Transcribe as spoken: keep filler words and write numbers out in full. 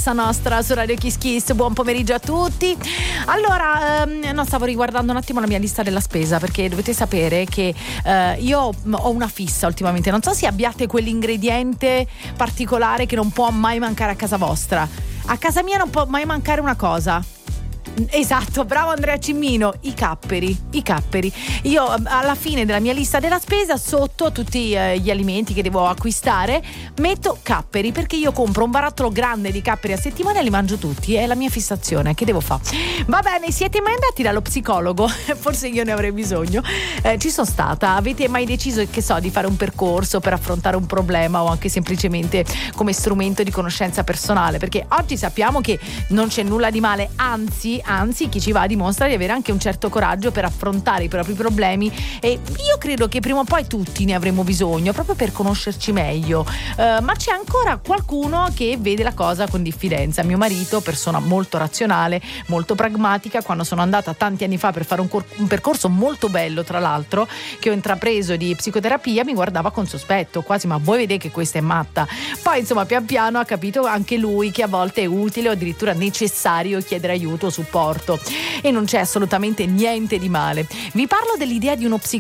Cosa Nostra su Radio Kiss Kiss. Buon pomeriggio a tutti. Allora, ehm, no, stavo riguardando un attimo la mia lista della spesa, perché dovete sapere che eh, io ho una fissa ultimamente. Non so se abbiate quell'ingrediente particolare che non può mai mancare a casa vostra. A casa mia non può mai mancare una cosa. Esatto, bravo Andrea Cimmino, i capperi, i capperi. Io alla fine della mia lista della spesa, sotto tutti eh, gli alimenti che devo acquistare, metto capperi, perché io compro un barattolo grande di capperi a settimana e li mangio tutti, è la mia fissazione, che devo fare? Va bene, siete mai andati dallo psicologo? Forse io ne avrei bisogno. Eh, ci sono stata, avete mai deciso, che so, di fare un percorso per affrontare un problema o anche semplicemente come strumento di conoscenza personale? Perché oggi sappiamo che non c'è nulla di male, anzi Anzi, chi ci va dimostra di avere anche un certo coraggio per affrontare i propri problemi, e io credo che prima o poi tutti ne avremo bisogno proprio per conoscerci meglio. Uh, ma c'è ancora qualcuno che vede la cosa con diffidenza. Mio marito, persona molto razionale, molto pragmatica, quando sono andata tanti anni fa per fare un, cor- un percorso molto bello, tra l'altro, che ho intrapreso di psicoterapia, mi guardava con sospetto, quasi: ma voi vedete che questa è matta? Poi insomma pian piano ha capito anche lui che a volte è utile o addirittura necessario chiedere aiuto o supporto, e non c'è assolutamente niente di male. Vi parlo dell'idea di uno psicologo